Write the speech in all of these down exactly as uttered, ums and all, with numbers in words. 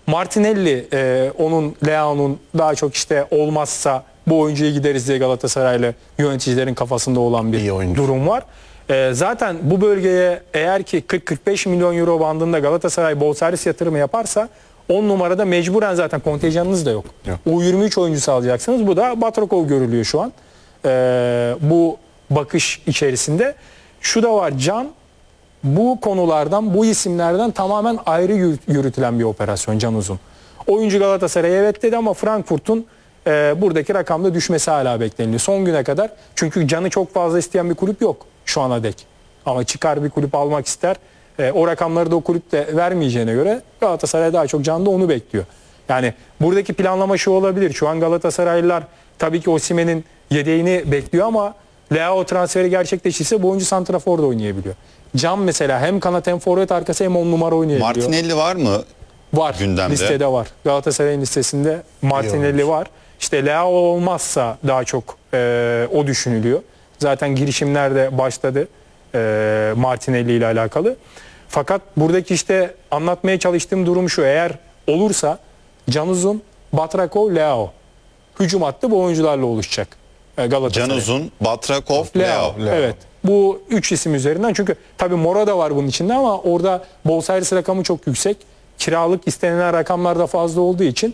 Martinelli e, onun Leao'nun daha çok işte olmazsa bu oyuncuya gideriz diye Galatasaraylı yöneticilerin kafasında olan bir durum var. E, zaten bu bölgeye eğer ki kırk kırk beş milyon euro bandında Galatasaray bonservis yatırımı yaparsa on numarada mecburen zaten kontenjanınız da yok. yok. U yirmi üç oyuncusu alacaksınız. Bu da Batrakov görülüyor şu an. E, bu bakış içerisinde. Şu da var, Can bu konulardan, bu isimlerden tamamen ayrı yürütülen bir operasyon Can Uzun. Oyuncu Galatasaray'a evet dedi ama Frankfurt'un e, buradaki rakamda düşmesi hala bekleniyor. Son güne kadar, çünkü Can'ı çok fazla isteyen bir kulüp yok şu ana dek. Ama çıkar bir kulüp almak ister. E, o rakamları da o kulüp de vermeyeceğine göre Galatasaray daha çok Can'da onu bekliyor. Yani buradaki planlama şu olabilir. Şu an Galatasaraylılar tabii ki Osimhen'in yedeğini bekliyor ama Leao transferi gerçekleşirse bu oyuncu santraforda oynayabiliyor. Can mesela hem kanat hem forvet arkası hem on numara oynayabiliyor. Martinelli var mı? Var. Gündemde. Listede var. Galatasaray'ın listesinde Martinelli var. İşte Leao olmazsa daha çok e, o düşünülüyor. Zaten girişimler de başladı e, Martinelli ile alakalı. Fakat buradaki işte anlatmaya çalıştığım durum şu: eğer olursa Can Uzun, Batrakov, Leao hücum hattı bu oyuncularla oluşacak. E, Galatasaray. Can Uzun, Batrakov, Leao. Leao. Evet. Bu üç isim üzerinden, çünkü tabii Mora da var bunun içinde ama orada bonservis rakamı çok yüksek. Kiralık istenilen rakamlar da fazla olduğu için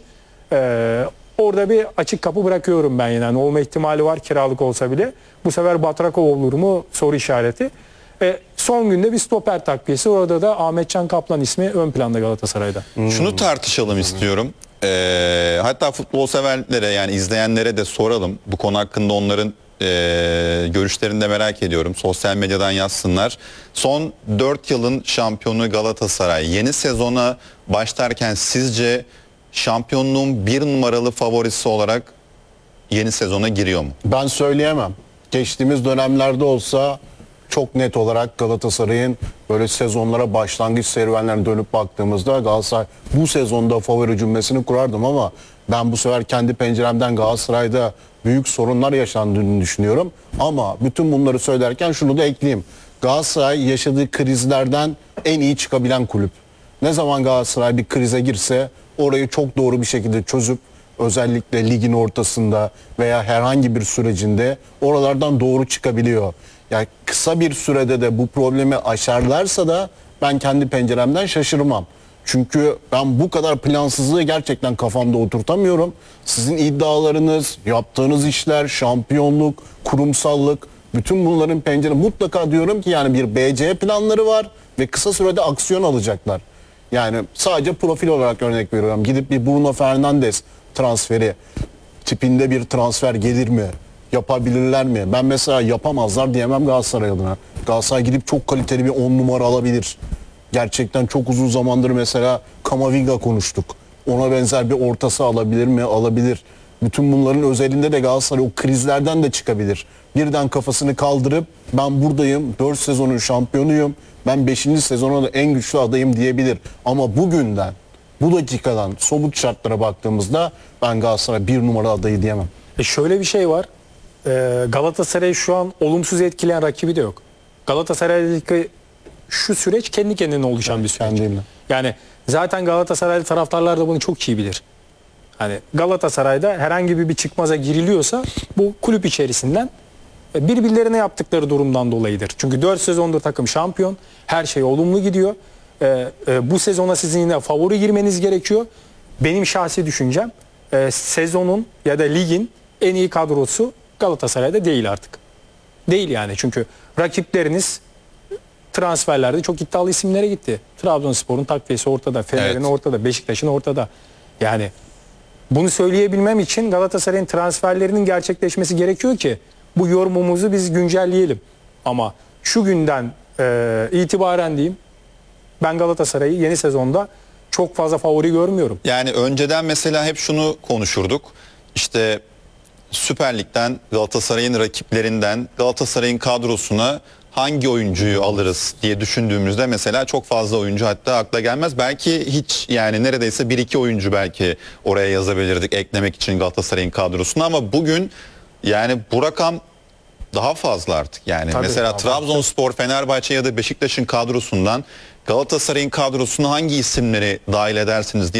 e, orada bir açık kapı bırakıyorum ben yine. Yani olma ihtimali var kiralık olsa bile. Bu sefer Batrakov olur mu soru işareti. E, son günde bir stoper takviyesi. Orada da Ahmetcan Kaplan ismi ön planda Galatasaray'da. Hmm. Şunu tartışalım hmm. istiyorum. Ee, hatta futbol severlere, yani izleyenlere de soralım. Bu konu hakkında onların e, görüşlerini de merak ediyorum. Sosyal medyadan yazsınlar. Son dört yılın şampiyonu Galatasaray yeni sezona başlarken sizce şampiyonluğun bir numaralı favorisi olarak yeni sezona giriyor mu? Ben söyleyemem. Geçtiğimiz dönemlerde olsa çok net olarak Galatasaray'ın böyle sezonlara başlangıç serüvenlerine dönüp baktığımızda Galatasaray bu sezonda favori cümlesini kurardım ama ben bu sefer kendi penceremden Galatasaray'da büyük sorunlar yaşandığını düşünüyorum. Ama bütün bunları söylerken şunu da ekleyeyim. Galatasaray yaşadığı krizlerden en iyi çıkabilen kulüp. Ne zaman Galatasaray bir krize girse orayı çok doğru bir şekilde çözüp özellikle ligin ortasında veya herhangi bir sürecinde oralardan doğru çıkabiliyor. Yani kısa bir sürede de bu problemi aşarlarsa da ben kendi penceremden şaşırmam. Çünkü ben bu kadar plansızlığı gerçekten kafamda oturtamıyorum. Sizin iddialarınız, yaptığınız işler, şampiyonluk, kurumsallık, bütün bunların pencere mutlaka diyorum ki yani bir B C planları var ve kısa sürede aksiyon alacaklar. Yani sadece profil olarak örnek veriyorum. Gidip bir Bruno Fernandes transferi tipinde bir transfer gelir mi? Yapabilirler mi? Ben mesela yapamazlar diyemem Galatasaray adına. Galatasaray gidip çok kaliteli bir on numara alabilir. Gerçekten çok uzun zamandır mesela Kamavinga konuştuk. Ona benzer bir ortası alabilir mi? Alabilir. Bütün bunların özelinde de Galatasaray o krizlerden de çıkabilir. Birden kafasını kaldırıp ben buradayım, dört sezonun şampiyonuyum, ben beşinci sezona da en güçlü adayım diyebilir. Ama bugünden, bu dakikadan somut şartlara baktığımızda ben Galatasaray bir numara adayı diyemem. E şöyle bir şey var. Ee, Galatasaray şu an olumsuz etkileyen rakibi de yok. Galatasaray'daki şu süreç kendi kendine oluşan evet, bir süreç. Kendine. Yani zaten Galatasaraylı taraftarlar da bunu çok iyi bilir. Hani Galatasaray'da herhangi bir, bir çıkmaza giriliyorsa bu kulüp içerisinden birbirlerine yaptıkları durumdan dolayıdır. Çünkü dört sezondur takım şampiyon. Her şey olumlu gidiyor. Ee, e, bu sezona sizin yine favori girmeniz gerekiyor. Benim şahsi düşüncem e, sezonun ya da ligin en iyi kadrosu Galatasaray'da değil artık. Değil yani, çünkü rakipleriniz transferlerde çok iddialı isimlere gitti. Trabzonspor'un takviyesi ortada, Fener'in evet. ortada, Beşiktaş'ın ortada. Yani bunu söyleyebilmem için Galatasaray'ın transferlerinin gerçekleşmesi gerekiyor ki bu yorumumuzu biz güncelleyelim. Ama şu günden e, itibaren diyeyim, ben Galatasaray'ı yeni sezonda çok fazla favori görmüyorum. Yani önceden mesela hep şunu konuşurduk. İşte Süper Lig'den, Galatasaray'ın rakiplerinden Galatasaray'ın kadrosuna hangi oyuncuyu alırız diye düşündüğümüzde mesela çok fazla oyuncu hatta akla gelmez. Belki hiç, yani neredeyse bir iki oyuncu belki oraya yazabilirdik eklemek için Galatasaray'ın kadrosuna, ama bugün yani bu rakam daha fazla artık. Yani tabii, mesela Trabzonspor, Fenerbahçe ya da Beşiktaş'ın kadrosundan Galatasaray'ın kadrosuna hangi isimleri dahil edersiniz diye